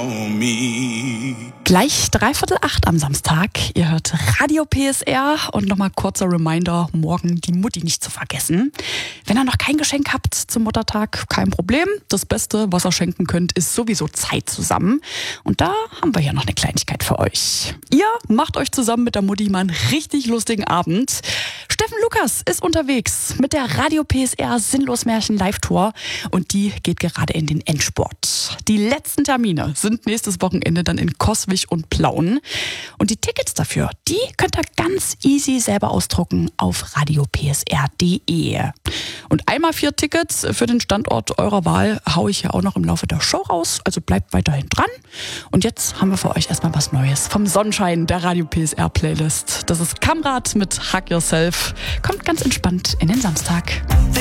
Gleich 7:45 am Samstag. Ihr hört Radio PSR und nochmal kurzer Reminder, morgen die Mutti nicht zu vergessen. Wenn ihr noch kein Geschenk habt zum Muttertag, kein Problem. Das Beste, was ihr schenken könnt, ist sowieso Zeit zusammen. Und da haben wir ja noch eine Kleinigkeit für euch. Ihr macht euch zusammen mit der Mutti mal einen richtig lustigen Abend. Steffen Lukas ist unterwegs mit der Radio PSR Sinnlos Märchen Live-Tour und die geht gerade in den Endspurt. Die letzten Termine sind nächstes Wochenende dann in Coswig und Plauen. Und die Tickets dafür, die könnt ihr ganz easy selber ausdrucken auf radiopsr.de. Und einmal 4 Tickets für den Standort eurer Wahl haue ich ja auch noch im Laufe der Show raus. Also bleibt weiterhin dran. Und jetzt haben wir für euch erstmal was Neues vom Sonnenschein der Radio PSR Playlist. Das ist Kamrat mit Hug Yourself. Kommt ganz entspannt in den Samstag.